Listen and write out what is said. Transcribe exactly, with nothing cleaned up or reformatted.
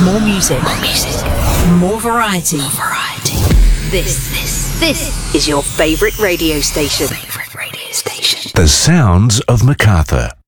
More music. More music. More variety. More variety. This, this, this is your favourite radio station. Favourite radio station. The sounds of Macarthur.